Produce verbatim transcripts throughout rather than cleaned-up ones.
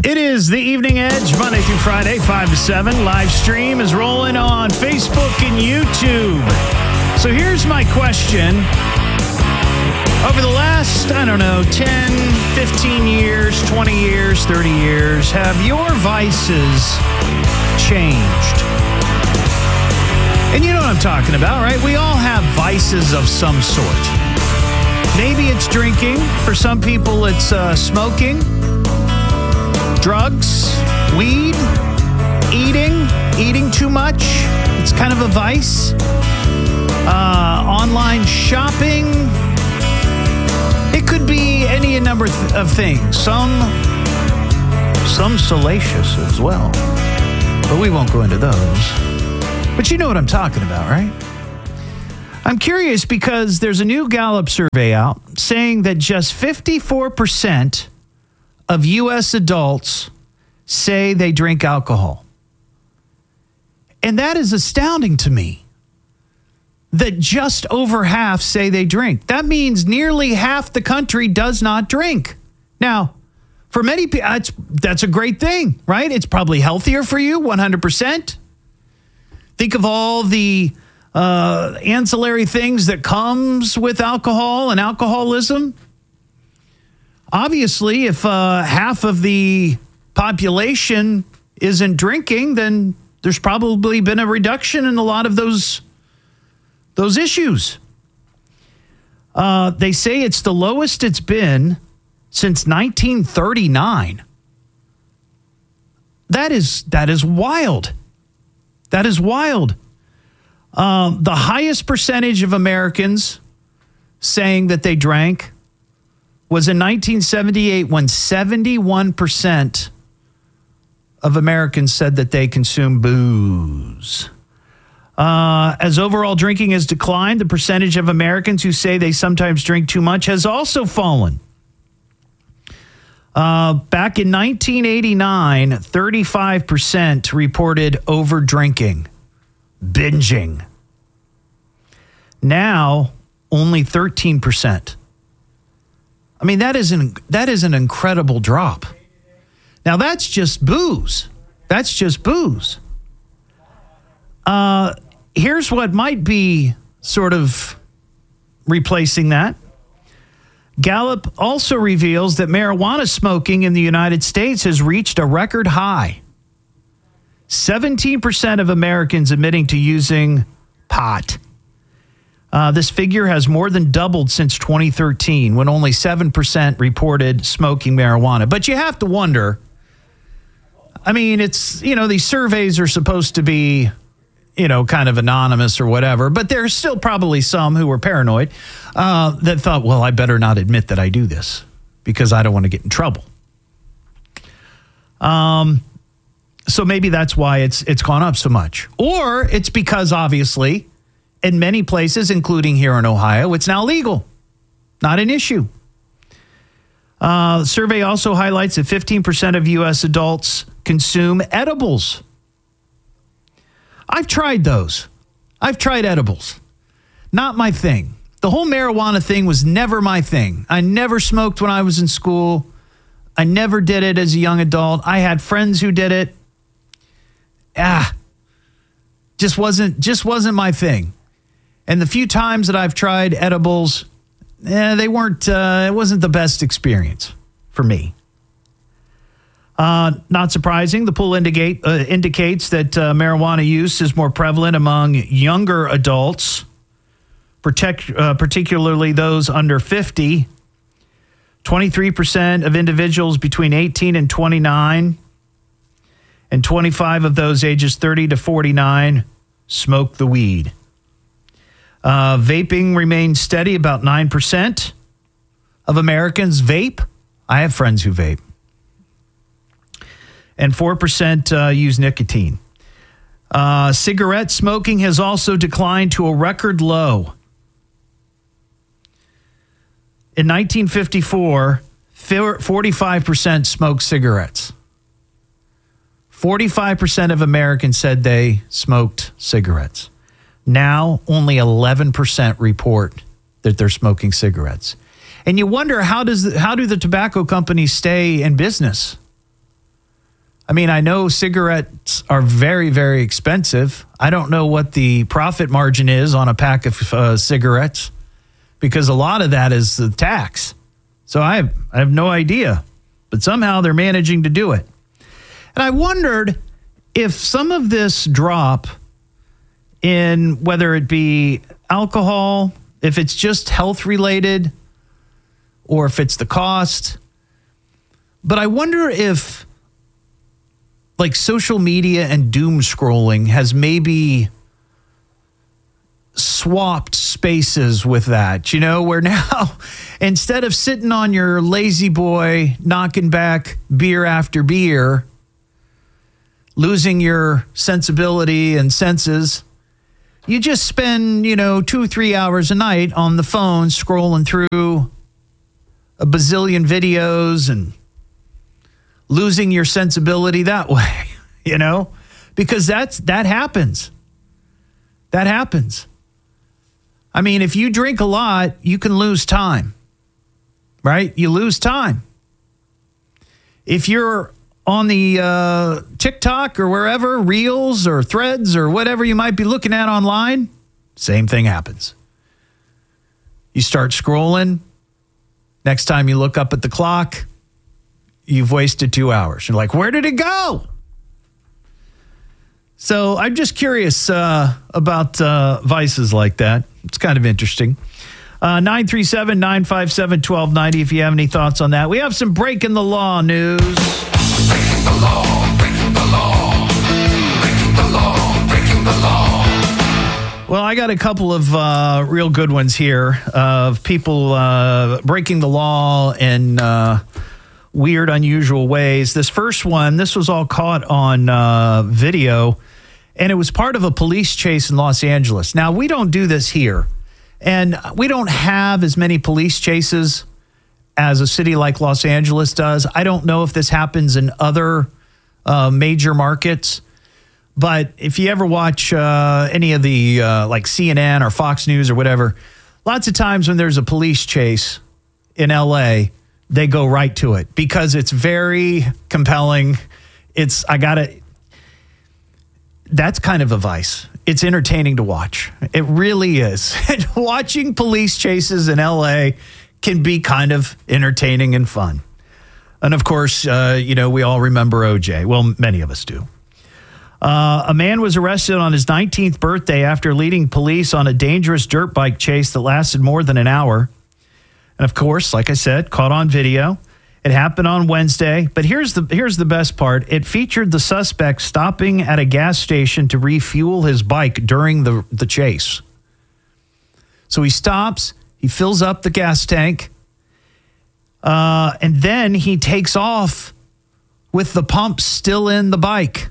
It is the Evening Edge, Monday through Friday, five to seven. Live stream is rolling on Facebook and YouTube. So here's my question. Over the last, I don't know, ten, fifteen years, twenty years, thirty years, have your vices changed? And you know what I'm talking about, right? We all have vices of some sort. Maybe it's drinking. For some people, it's uh, smoking. Drugs, weed, eating, eating too much. It's kind of a vice. Uh, online shopping. It could be any number of things. Some, some salacious as well. But we won't go into those. But you know what I'm talking about, right? I'm curious because there's a new Gallup survey out saying that just fifty-four percent of U S adults say they drink alcohol. And that is astounding to me, that just over half say they drink. That means nearly half the country does not drink. Now, for many people, that's, that's a great thing, right? It's probably healthier for you, one hundred percent. Think of all the uh, ancillary things that comes with alcohol and alcoholism. Obviously, if uh, half of the population isn't drinking, then there's probably been a reduction in a lot of those, those issues. Uh, they say it's the lowest it's been since nineteen thirty-nine. That is, that is wild. That is wild. Um, the highest percentage of Americans saying that they drank was in nineteen seventy-eight, when seventy-one percent of Americans said that they consume booze. Uh, as overall drinking has declined, the percentage of Americans who say they sometimes drink too much has also fallen. Uh, back in nineteen eighty-nine, thirty-five percent reported over drinking, binging. Now, only thirteen percent. I mean, that is an, that is an incredible drop. Now, that's just booze. That's just booze. Uh, here's what might be sort of replacing that. Gallup also reveals that marijuana smoking in the United States has reached a record high. seventeen percent of Americans admitting to using pot. Uh, this figure has more than doubled since twenty thirteen, when only seven percent reported smoking marijuana. But you have to wonder, I mean, it's, you know, these surveys are supposed to be, you know, kind of anonymous or whatever, but there's still probably some who were paranoid uh, that thought, well, I better not admit that I do this because I don't want to get in trouble. Um, so maybe that's why it's it's gone up so much. Or it's because, obviously, in many places, including here in Ohio, it's now legal. Not an issue. Uh, the survey also highlights that fifteen percent of U S adults consume edibles. I've tried those. I've tried edibles. Not my thing. The whole marijuana thing was never my thing. I never smoked when I was in school. I never did it as a young adult. I had friends who did it. Ah, just wasn't, just wasn't my thing. And the few times that I've tried edibles, eh, they weren't, uh, it wasn't the best experience for me. Uh, not surprising, the poll indicate, uh, indicates that uh, marijuana use is more prevalent among younger adults, protect, uh, particularly those under fifty. twenty-three percent of individuals between eighteen and twenty-nine, and twenty-five of those ages thirty to forty-nine smoke the weed. Uh, vaping remains steady, about nine percent of Americans vape. I have friends who vape. And four percent uh, use nicotine. Uh, cigarette smoking has also declined to a record low. In nineteen fifty-four, forty-five percent smoked cigarettes. forty-five percent of Americans said they smoked cigarettes. Now, only eleven percent report that they're smoking cigarettes. And you wonder, how does how do the tobacco companies stay in business? I mean, I know cigarettes are very, very expensive. I don't know what the profit margin is on a pack of uh, cigarettes because a lot of that is the tax. So I have, I have no idea. But somehow they're managing to do it. And I wondered if some of this drop in whether it be alcohol, if it's just health related, or if it's the cost. But I wonder if like social media and doom scrolling has maybe swapped spaces with that, you know, where now instead of sitting on your lazy boy, knocking back beer after beer, losing your sensibility and senses, you just spend, you know, two, three hours a night on the phone scrolling through a bazillion videos and losing your sensibility that way, you know, because that's, that happens. That happens. I mean, if you drink a lot, you can lose time, right? You lose time. If you're on the uh, TikTok or wherever, Reels or Threads or whatever you might be looking at online, same thing happens. You start scrolling. Next time you look up at the clock, you've wasted two hours. You're like, where did it go? So I'm just curious uh, about uh, vices like that. It's kind of interesting. Uh, nine three seven, nine five seven, one two nine zero if you have any thoughts on that. We have some breaking the law news. Breaking the law, breaking the law, breaking the law, breaking the law. Well, I got a couple of uh, real good ones here of people uh, breaking the law in uh, weird, unusual ways. This first one, this was all caught on uh, video, and it was part of a police chase in Los Angeles. Now, we don't do this here, and we don't have as many police chases as a city like Los Angeles does. I don't know if this happens in other uh, major markets, but if you ever watch uh, any of the uh, like C N N or Fox News or whatever, lots of times when there's a police chase in L A, they go right to it because it's very compelling. It's, I gotta, that's kind of a vice. It's entertaining to watch. It really is. And watching police chases in L A can be kind of entertaining and fun. And of course, uh, you know, we all remember O J. Well, many of us do. Uh, a man was arrested on his nineteenth birthday after leading police on a dangerous dirt bike chase that lasted more than an hour. And of course, like I said, caught on video. It happened on Wednesday. But here's the here's the best part. It featured the suspect stopping at a gas station to refuel his bike during the, the chase. So he stops. He fills up the gas tank, uh, and then he takes off with the pump still in the bike.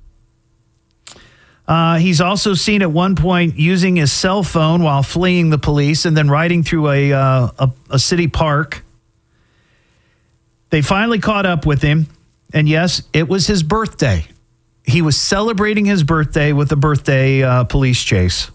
Uh, he's also seen at one point using his cell phone while fleeing the police and then riding through a, uh, a, a city park. They finally caught up with him, and yes, it was his birthday. He was celebrating his birthday with a birthday uh, police chase.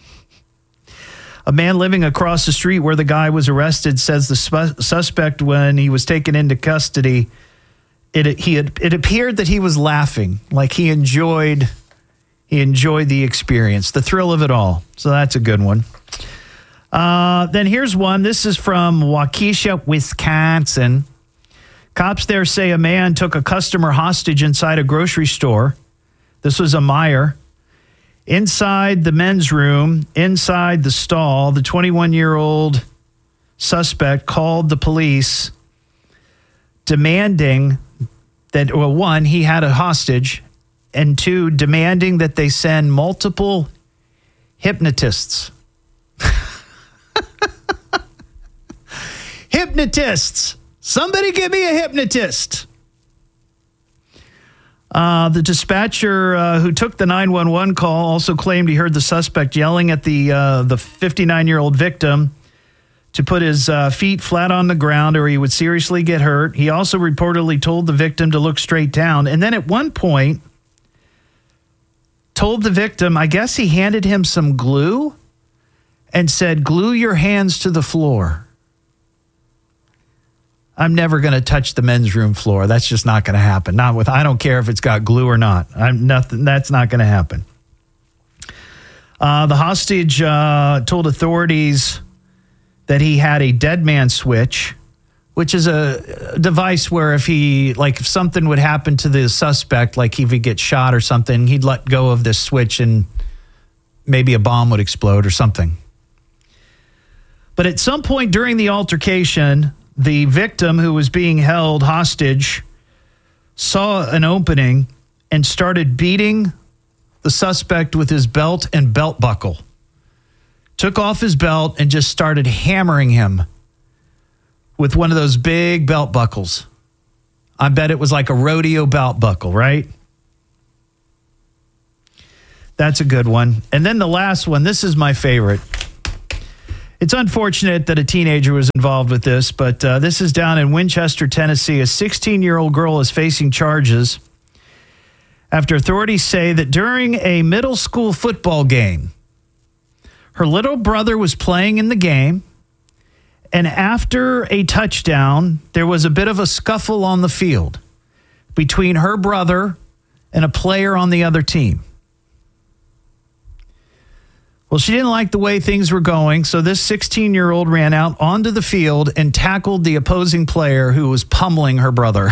A man living across the street where the guy was arrested says the sp- suspect, when he was taken into custody, it he had, it appeared that he was laughing, like he enjoyed he enjoyed the experience, the thrill of it all. So that's a good one. Uh, then here's one. This is from Waukesha, Wisconsin. Cops there say a man took a customer hostage inside a grocery store. This was a Meijer. Inside the men's room, inside the stall, the twenty-one-year-old suspect called the police demanding that, well, one, he had a hostage, and two, demanding that they send multiple hypnotists. Hypnotists. Somebody give me a hypnotist. Uh, the dispatcher uh, who took the nine one one call also claimed he heard the suspect yelling at the uh, the fifty-nine-year-old victim to put his uh, feet flat on the ground or he would seriously get hurt. He also reportedly told the victim to look straight down. And then at one point, told the victim, I guess he handed him some glue and said, glue your hands to the floor. I'm never going to touch the men's room floor. That's just not going to happen. Not with, I don't care if it's got glue or not. I'm nothing. That's not going to happen. Uh, the hostage uh, told authorities that he had a dead man switch, which is a, a device where if he, like if something would happen to the suspect, like if he gets shot or something, he'd let go of this switch and maybe a bomb would explode or something. But at some point during the altercation, the victim who was being held hostage saw an opening and started beating the suspect with his belt and belt buckle. Took off his belt and just started hammering him with one of those big belt buckles. I bet it was like a rodeo belt buckle, right? That's a good one. And then the last one, this is my favorite. It's unfortunate that a teenager was involved with this, but uh, this is down in Winchester, Tennessee. A sixteen-year-old girl is facing charges after authorities say that during a middle school football game, her little brother was playing in the game, and after a touchdown, there was a bit of a scuffle on the field between her brother and a player on the other team. Well, she didn't like the way things were going, so this sixteen-year-old ran out onto the field and tackled the opposing player who was pummeling her brother.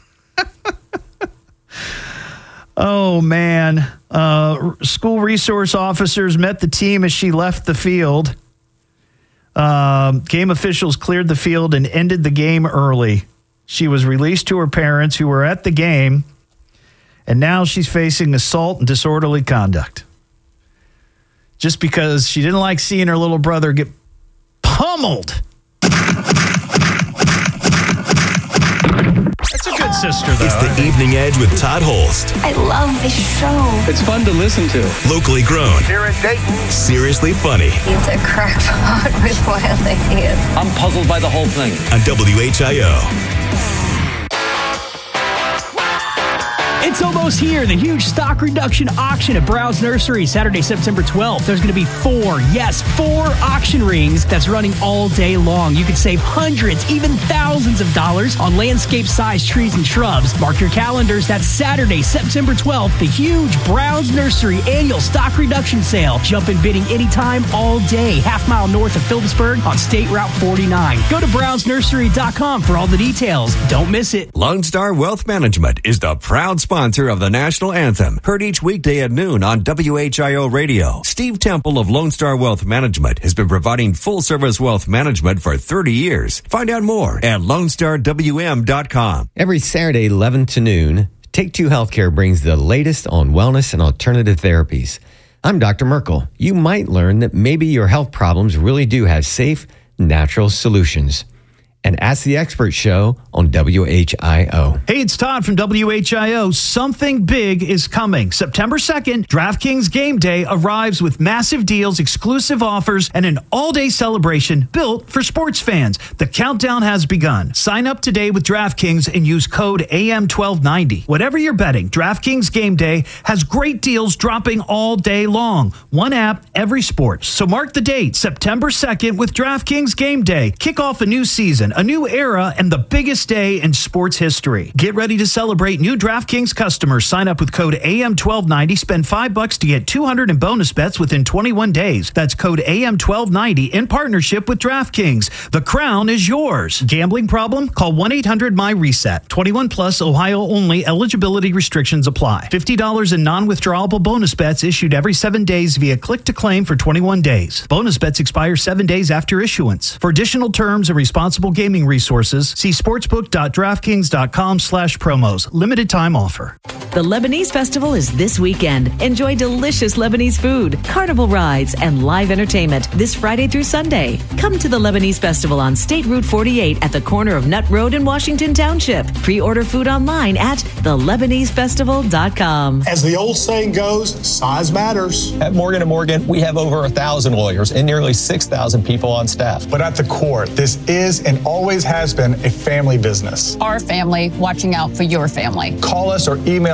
Oh, man. Uh, school resource officers met the team as she left the field. Uh, game officials cleared the field and ended the game early. She was released to her parents who were at the game, and now she's facing assault and disorderly conduct. Just because she didn't like seeing her little brother get pummeled. That's a good sister, though. It's the Evening Edge with Todd Holst. I love this show. It's fun to listen to. Locally grown. Here in Dayton. Seriously funny. He's a crackpot with wild ideas. I'm puzzled by the whole thing. On W H I O. It's almost here. The huge stock reduction auction at Browns Nursery, Saturday, September twelfth. There's going to be four, yes, four auction rings that's running all day long. You can save hundreds, even thousands of dollars on landscape-sized trees and shrubs. Mark your calendars. That's Saturday, September twelfth, the huge Browns Nursery annual stock reduction sale. Jump in bidding anytime, all day, half mile north of Phillipsburg on State Route forty-nine. Go to browns nursery dot com for all the details. Don't miss it. Lone Star Wealth Management is the proud sponsor of the national anthem, heard each weekday at noon on W H I O Radio. Steve Temple of Lone Star Wealth Management has been providing full-service wealth management for thirty years. Find out more at lone star w m dot com. Every Saturday, eleven to noon, Take Two Healthcare brings the latest on wellness and alternative therapies. I'm Doctor Merkel. You might learn that maybe your health problems really do have safe, natural solutions. And Ask the Expert show on W H I O. Hey, it's Todd from W H I O. Something big is coming. September second, DraftKings Game Day arrives with massive deals, exclusive offers, and an all-day celebration built for sports fans. The countdown has begun. Sign up today with DraftKings and use code A M twelve ninety. Whatever you're betting, DraftKings Game Day has great deals dropping all day long. One app, every sport. So mark the date, September second, with DraftKings Game Day. Kick off a new season, a new era, and the biggest day in sports history. Get ready to celebrate new DraftKings customers. Sign up with code A M twelve ninety. Spend five bucks to get two hundred in bonus bets within twenty-one days. That's code A M twelve ninety in partnership with DraftKings. The crown is yours. Gambling problem? Call one eight hundred my reset. twenty-one plus, Ohio only. Eligibility restrictions apply. fifty dollars in non-withdrawable bonus bets issued every seven days via click-to-claim for twenty-one days. Bonus bets expire seven days after issuance. For additional terms and responsible gaming resources, see sportsbook.draftkings.com slash promos. Limited time offer. The Lebanese Festival is this weekend. Enjoy delicious Lebanese food, carnival rides, and live entertainment this Friday through Sunday. Come to the Lebanese Festival on State Route forty-eight at the corner of Nutt Road in Washington Township. Pre-order food online at the lebanese festival dot com. As the old saying goes, size matters. At Morgan and Morgan, we have over a thousand lawyers and nearly six thousand people on staff. But at the core, this is and always has been a family business. Our family watching out for your family. Call us or email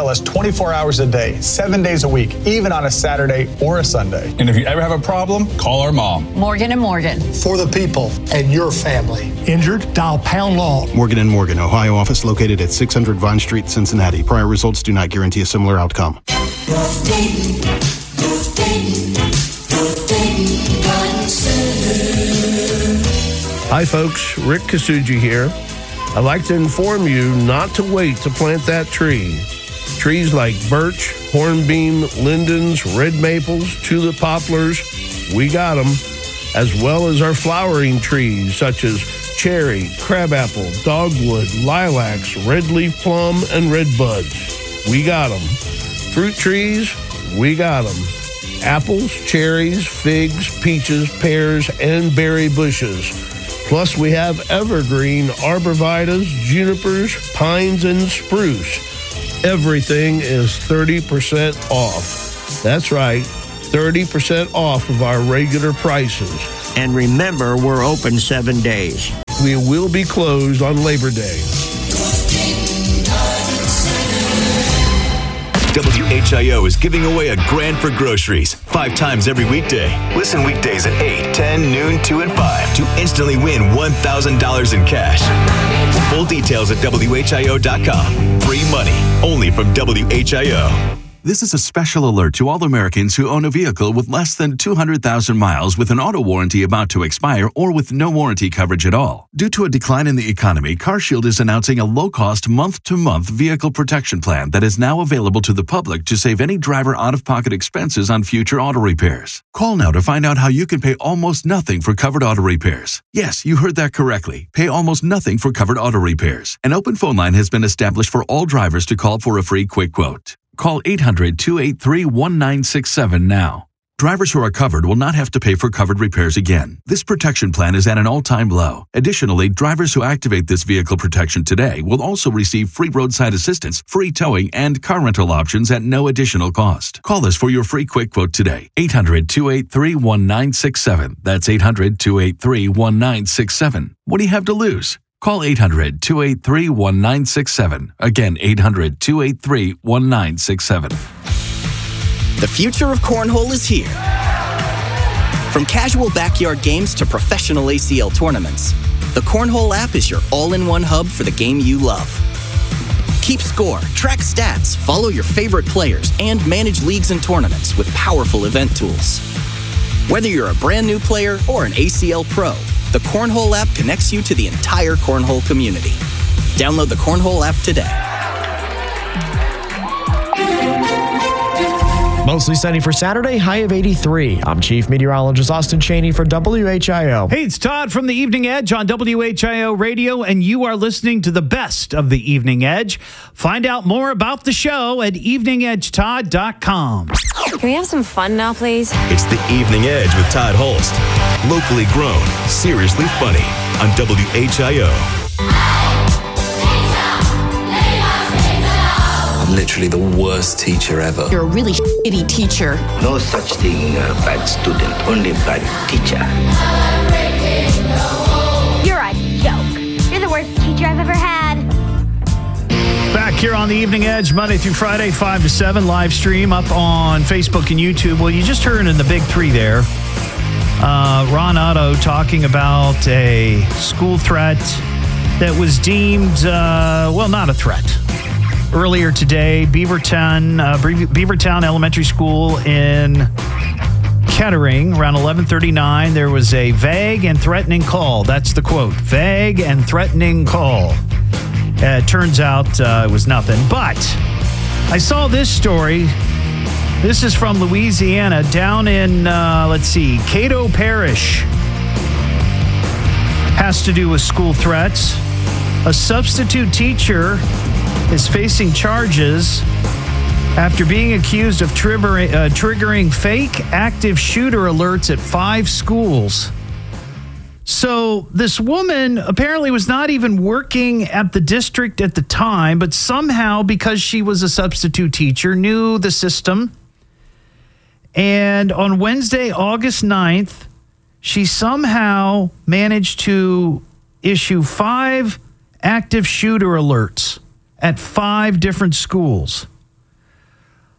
us twenty-four hours a day, seven days a week, even on a Saturday or a Sunday. And if you ever have a problem, call our mom. Morgan and Morgan. For the people and your family. Injured? Dial pound law. Morgan and Morgan, Ohio office located at six hundred Vine Street, Cincinnati. Prior results do not guarantee a similar outcome. Hi folks, Rick Kasuji here. I'd like to inform you not to wait to plant that tree. Trees like birch, hornbeam, lindens, red maples, tulip poplars, we got them, as well as our flowering trees such as cherry, crabapple, dogwood, lilacs, red leaf plum, and red buds. We got them. Fruit trees, we got them. Apples, cherries, figs, peaches, pears, and berry bushes. Plus, we have evergreen arborvitaes, junipers, pines, and spruce. Everything is thirty percent off. That's right, thirty percent off of our regular prices. And remember, we're open seven days. We will be closed on Labor Day. W H I O is giving away a grand for groceries five times every weekday. Listen weekdays at eight, ten, noon, two, and five to instantly win one thousand dollars in cash. Full details at W H I O dot com. Free money only from W H I O. This is a special alert to all Americans who own a vehicle with less than two hundred thousand miles with an auto warranty about to expire or with no warranty coverage at all. Due to a decline in the economy, CarShield is announcing a low-cost month-to-month vehicle protection plan that is now available to the public to save any driver out-of-pocket expenses on future auto repairs. Call now to find out how you can pay almost nothing for covered auto repairs. Yes, you heard that correctly. Pay almost nothing for covered auto repairs. An open phone line has been established for all drivers to call for a free quick quote. Call eight hundred, two eight three, one nine six seven now. Drivers who are covered will not have to pay for covered repairs again. This protection plan is at an all-time low. Additionally, drivers who activate this vehicle protection today will also receive free roadside assistance, free towing, and car rental options at no additional cost. Call us for your free quick quote today. eight hundred, two eight three, one nine six seven. That's eight hundred, two eight three, one nine six seven. What do you have to lose? Call eight hundred, two eight three, one nine six seven. Again, eight hundred, two eight three, one nine six seven. The future of cornhole is here. From casual backyard games to professional A C L tournaments, the Cornhole app is your all-in-one hub for the game you love. Keep score, track stats, follow your favorite players, and manage leagues and tournaments with powerful event tools. Whether you're a brand new player or an A C L pro, the Cornhole app connects you to the entire cornhole community. Download the Cornhole app today. Mostly sunny for Saturday, high of eighty-three. I'm Chief Meteorologist Austin Cheney for W H I O. Hey, it's Todd from the Evening Edge on W H I O Radio, and you are listening to the best of the Evening Edge. Find out more about the show at evening edge todd dot com. Can we have some fun now, please? It's the Evening Edge with Todd Holst. Locally grown, seriously funny on W H I O. I'm literally the worst teacher ever. You're a really shitty teacher. No such thing, a bad student, only bad teacher. You're a joke. You're the worst teacher I've ever had. Back here on the Evening Edge, Monday through Friday, five to seven, live stream up on Facebook and YouTube. Well, you just heard in the big three there, uh, Ron Otto talking about a school threat that was deemed, uh, well, not a threat. Earlier today, Beavertown, uh, Beavertown Elementary School in Kettering, around eleven thirty-nine, there was a vague and threatening call. That's the quote, vague and threatening call. Uh, it turns out uh, it was nothing. But I saw this story. This is from Louisiana, down in, uh, let's see, Cato Parish. Has to do with school threats. A substitute teacher is facing charges after being accused of trigger, uh, triggering fake active shooter alerts at five schools. So this woman apparently was not even working at the district at the time, but somehow, because she was a substitute teacher, knew the system. And on Wednesday, August ninth, she somehow managed to issue five active shooter alerts at five different schools.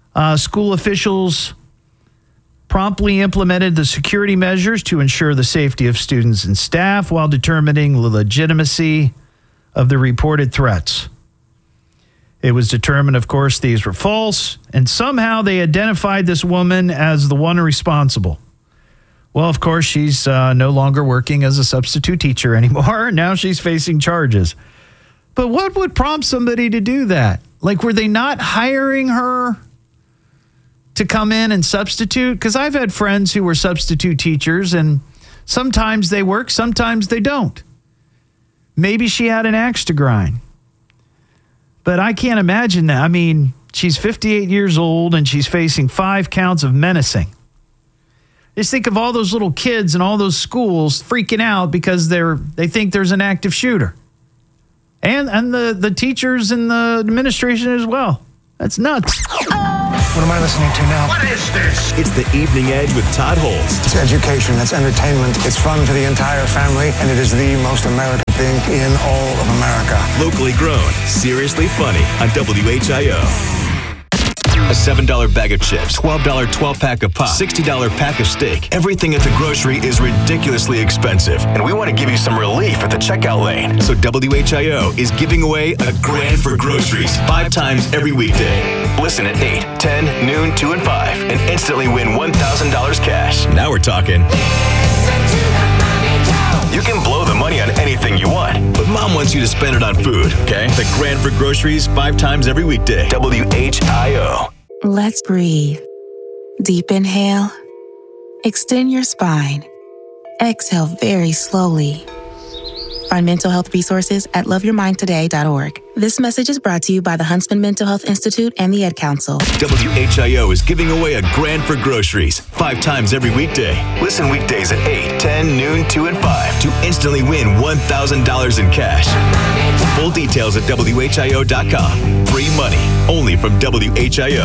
Uh, school officials promptly implemented the security measures to ensure the safety of students and staff while determining the legitimacy of the reported threats. It was determined, of course, these were false, and somehow they identified this woman as the one responsible. Well, of course, she's uh, no longer working as a substitute teacher anymore. Now she's facing charges. But what would prompt somebody to do that? Like, were they not hiring her to come in and substitute? Because I've had friends who were substitute teachers, and sometimes they work, sometimes they don't. Maybe she had an axe to grind. But I can't imagine that. I mean, she's fifty-eight years old, and she's facing five counts of menacing. Just think of all those little kids in all those schools freaking out because they're they think there's an active shooter. And and the, the teachers and the administration as well. That's nuts. What am I listening to now? What is this? It's the Evening Edge with Todd Holst. It's education, it's entertainment, it's fun for the entire family, and it is the most American thing in all of America. Locally grown, seriously funny on W H I O. A seven dollar bag of chips, twelve dollar twelve-pack of pop, sixty dollar pack of steak. Everything at the grocery is ridiculously expensive, and we want to give you some relief at the checkout lane. So W H I O is giving away a grand for groceries five times every weekday. Listen at eight, ten, noon, two, and five, and instantly win one thousand dollars cash. Now we're talking. You can blow the money on anything you want, but Mom wants you to spend it on food, okay? The grand for groceries five times every weekday. W H I O. Let's breathe. Deep inhale. Extend your spine. Exhale very slowly. Find mental health resources at love your mind today dot org. This message is brought to you by the Huntsman Mental Health Institute and the Ed Council. W H I O is giving away a grand for groceries five times every weekday. Listen weekdays at eight, ten, noon, two, and five to instantly win one thousand dollars in cash. Full details at W H I O dot com. Free money only from W H I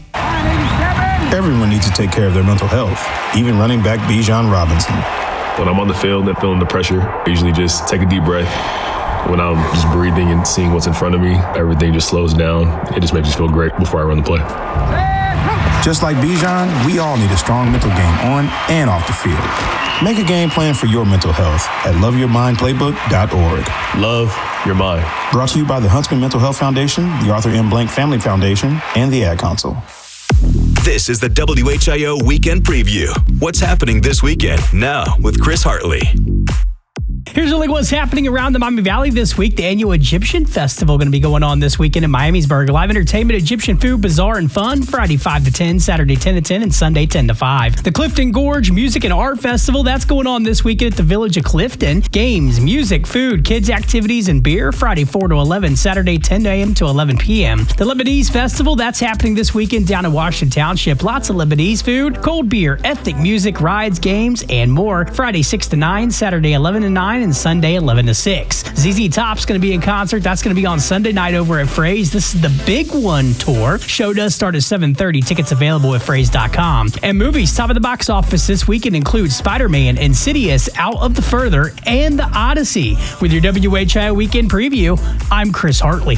O. Everyone needs to take care of their mental health, even running back Bijan Robinson. When I'm on the field and feeling the pressure, I usually just take a deep breath. When I'm just breathing and seeing what's in front of me, everything just slows down. It just makes me feel great before I run the play. Just like Bijan, we all need a strong mental game on and off the field. Make a game plan for your mental health at love your mind playbook dot org. Love your mind. Brought to you by the Huntsman Mental Health Foundation, the Arthur M. Blank Family Foundation, and the Ad Council. This is the W H I O Weekend Preview. What's happening this weekend? Now with Chris Hartley. Here's really what's happening around the Miami Valley this week. The annual Egyptian Festival going to be going on this weekend in Miamisburg. Live entertainment, Egyptian food, bazaar, and fun. Friday five to ten, Saturday ten to ten, and Sunday ten to five. The Clifton Gorge Music and Art Festival, that's going on this weekend at the Village of Clifton. Games, music, food, kids' activities, and beer. Friday four to eleven, Saturday ten a.m. to eleven p.m. The Lebanese Festival, that's happening this weekend down in Washington Township. Lots of Lebanese food, cold beer, ethnic music, rides, games, and more. Friday six to nine, Saturday eleven to nine, and Sunday eleven to six. Z Z Top's going to be in concert. That's going to be on Sunday night over at Phrase. This is the Big One tour. Show does start at seven thirty. Tickets available at phrase dot com. And movies top of the box office this weekend include Spider-Man, Insidious, Out of the Further, and The Odyssey. With your W H I O Weekend Preview, I'm Chris Hartley.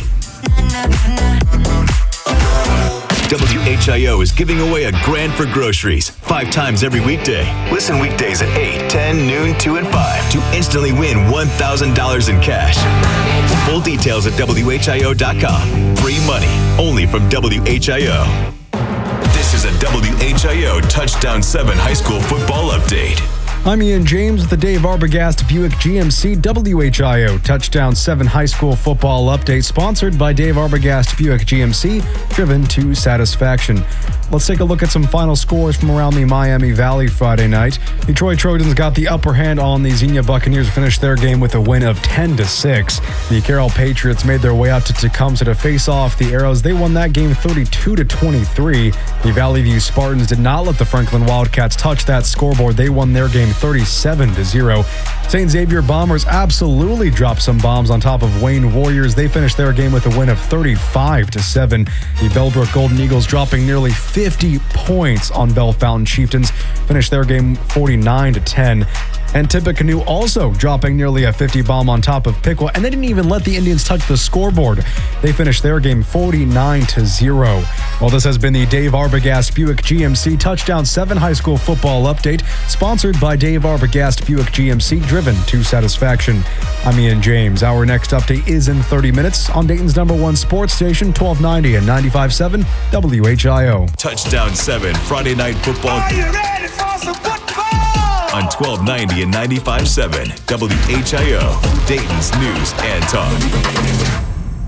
W H I O is giving away a grand for groceries five times every weekday. Listen weekdays at eight, ten, noon, two, and five to instantly win one thousand dollars in cash. Full details at W H I O dot com. Free money only from W H I O. This is a W H I O Touchdown seven High School Football Update. I'm Ian James with the Dave Arbogast Buick G M C W H I O Touchdown seven High School Football Update, sponsored by Dave Arbogast Buick G M C, driven to satisfaction. Let's take a look at some final scores from around the Miami Valley Friday night. Detroit Trojans got the upper hand on the Xenia Buccaneers, finished their game with a win of ten to six. The Carroll Patriots made their way out to Tecumseh to face off the Arrows. They won that game thirty-two to twenty-three. The Valley View Spartans did not let the Franklin Wildcats touch that scoreboard. They won their game thirty-seven to zero. Saint Xavier Bombers absolutely dropped some bombs on top of Wayne Warriors. They finished their game with a win of thirty-five to seven. The Bellbrook Golden Eagles dropping nearly fifty points on Bell Fountain Chieftains, finished their game forty-nine to ten. And Tippecanoe also dropping nearly a fifty bomb on top of Piqua, and they didn't even let the Indians touch the scoreboard. They finished their game forty-nine to zero. Well, this has been the Dave Arbogast Buick G M C Touchdown seven High School Football Update, sponsored by Dave Arbogast Buick G M C, driven to satisfaction. I'm Ian James. Our next update is in thirty minutes on Dayton's number one sports station, twelve ninety and ninety-five point seven W H I O. Touchdown seven Friday Night Football. Are you ready for some football? On twelve ninety and ninety-five point seven W H I O, Dayton's News and Talk.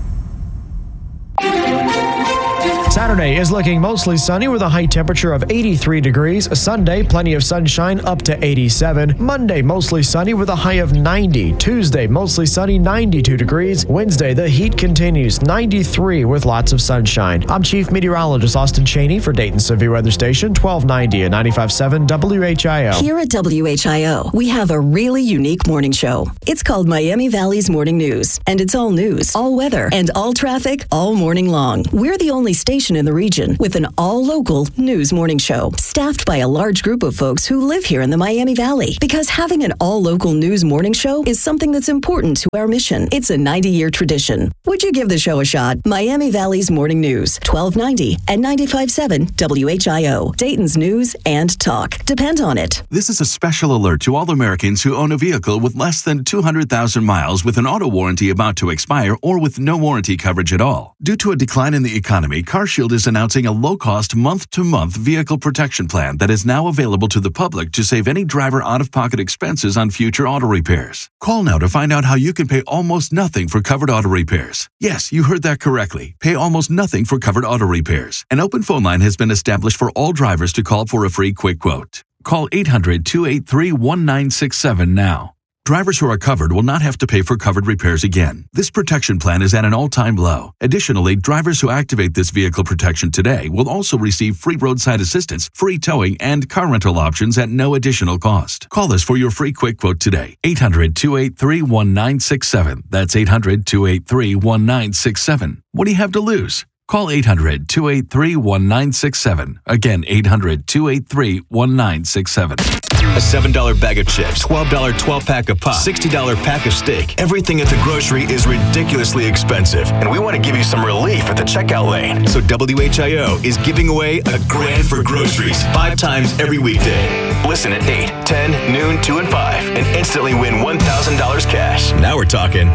Saturday is looking mostly sunny with a high temperature of eighty-three degrees. Sunday, plenty of sunshine up to eighty-seven. Monday, mostly sunny with a high of ninety. Tuesday, mostly sunny, ninety-two degrees. Wednesday, the heat continues, ninety-three with lots of sunshine. I'm Chief Meteorologist Austin Cheney for Dayton Severe Weather Station, twelve ninety and ninety-five point seven W H I O. Here at W H I O, we have a really unique morning show. It's called Miami Valley's Morning News, and it's all news, all weather, and all traffic all morning long. We're the only station in the region with an all-local news morning show, staffed by a large group of folks who live here in the Miami Valley. Because having an all-local news morning show is something that's important to our mission. It's a ninety-year tradition. Would you give the show a shot? Miami Valley's Morning News, twelve ninety and ninety-five point seven W H I O. Dayton's News and Talk. Depend on it. This is a special alert to all Americans who own a vehicle with less than two hundred thousand miles with an auto warranty about to expire or with no warranty coverage at all. Due to a decline in the economy, CarShield is announcing a low-cost month-to-month vehicle protection plan that is now available to the public to save any driver out-of-pocket expenses on future auto repairs. Call now to find out how you can pay almost nothing for covered auto repairs. Yes, you heard that correctly. Pay almost nothing for covered auto repairs. An open phone line has been established for all drivers to call for a free quick quote. Call eight hundred, two eight three, one nine six seven now. Drivers who are covered will not have to pay for covered repairs again. This protection plan is at an all-time low. Additionally, drivers who activate this vehicle protection today will also receive free roadside assistance, free towing, and car rental options at no additional cost. Call us for your free quick quote today. eight hundred, two eight three, one nine six seven. That's eight hundred, two eight three, one nine six seven. What do you have to lose? Call eight hundred, two eight three, one nine six seven. Again, eight hundred, two eight three, one nine six seven. A seven dollar bag of chips, twelve dollar twelve-pack of pop, sixty dollar pack of steak. Everything at the grocery is ridiculously expensive, and we want to give you some relief at the checkout lane. So W H I O is giving away a grand for groceries five times every weekday. Listen at eight, ten, noon, two, and five, and instantly win one thousand dollars cash. Now we're talking.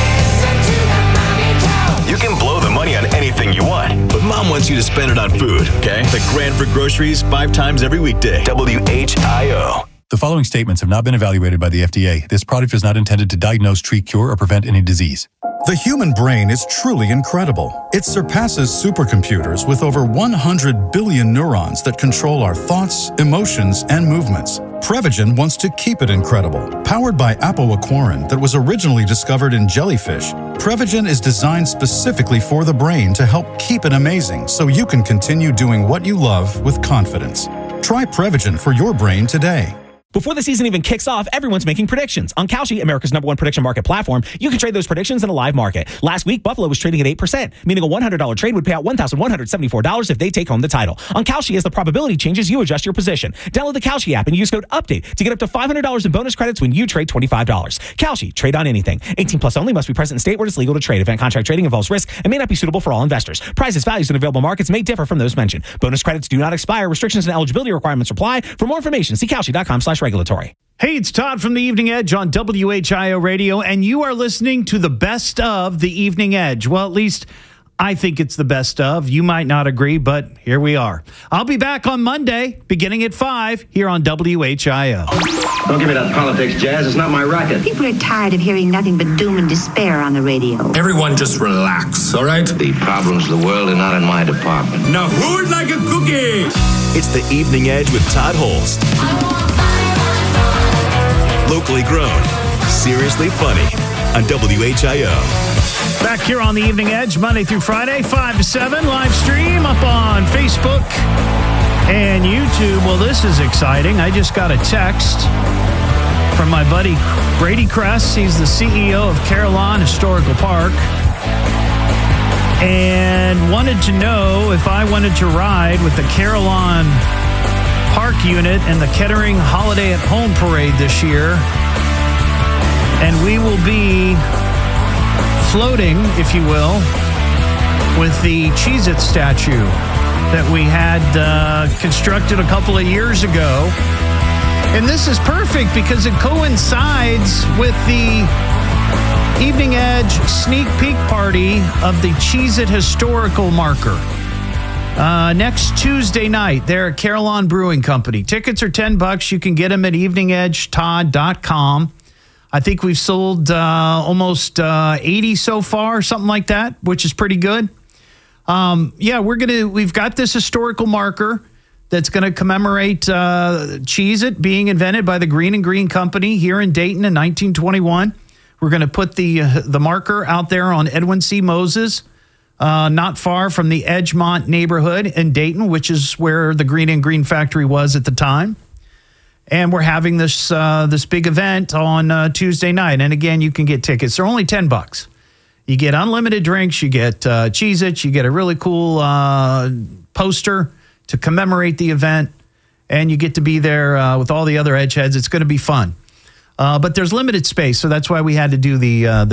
You can blow the money on anything you want, but Mom wants you to spend it on food, okay? The grand for groceries five times every weekday. W H I O. The following statements have not been evaluated by the F D A. This product is not intended to diagnose, treat, cure, or prevent any disease. The human brain is truly incredible. It surpasses supercomputers with over one hundred billion neurons that control our thoughts, emotions, and movements. Prevagen wants to keep it incredible. Powered by apoaquarin that was originally discovered in jellyfish, Prevagen is designed specifically for the brain to help keep it amazing so you can continue doing what you love with confidence. Try Prevagen for your brain today. Before the season even kicks off, everyone's making predictions. On Kalshi, America's number one prediction market platform, you can trade those predictions in a live market. Last week, Buffalo was trading at eight percent, meaning a one hundred dollars trade would pay out one thousand one hundred seventy-four dollars if they take home the title. On Kalshi, as the probability changes, you adjust your position. Download the Kalshi app and use code UPDATE to get up to five hundred dollars in bonus credits when you trade twenty-five dollars. Kalshi, trade on anything. eighteen plus only, must be present in state where it's legal to trade. Event contract trading involves risk and may not be suitable for all investors. Prices, values, and available markets may differ from those mentioned. Bonus credits do not expire. Restrictions and eligibility requirements apply. For more information, see Kalshi.com slash regulatory. Hey, it's Todd from the Evening Edge on W H I O Radio, and you are listening to the best of the Evening Edge. Well, at least I think it's the best of. You might not agree, but here we are. I'll be back on Monday, beginning at five, here on W H I O. Don't give me that politics, Jazz. It's not my racket. People are tired of hearing nothing but doom and despair on the radio. Everyone just relax, all right? The problems of the world are not in my department. Now, who would like a cookie? It's the Evening Edge with Todd Holst. Locally grown, seriously funny on W H I O. Back here on the Evening Edge, Monday through Friday, five to seven, live stream up on Facebook and YouTube. Well, this is exciting. I just got a text from my buddy Brady Kress. He's the C E O of Carillon Historical Park, and wanted to know if I wanted to ride with the Carillon Park unit and the Kettering Holiday at Home Parade this year. And we will be floating, if you will, with the Cheez-It statue that we had uh, constructed a couple of years ago. And this is perfect because it coincides with the Evening Edge sneak peek party of the Cheez-It historical marker. Uh, next Tuesday night, there at Carillon Brewing Company. Tickets are ten bucks. You can get them at evening edge todd dot com. I think we've sold uh, almost uh, eighty so far, something like that, which is pretty good. Um, yeah, we're gonna. We've got this historical marker that's going to commemorate uh, Cheez-It being invented by the Green and Green Company here in Dayton in nineteen twenty-one. We're going to put the uh, the marker out there on Edwin C. Moses, uh, not far from the Edgemont neighborhood in Dayton, which is where the Green and Green factory was at the time. And we're having this uh, this big event on uh, Tuesday night. And again, you can get tickets. They're only ten bucks. You get unlimited drinks. You get uh, Cheez-Its. You get a really cool uh, poster to commemorate the event. And you get to be there uh, with all the other Edgeheads. It's going to be fun. Uh, but there's limited space, so that's why we had to do the uh, the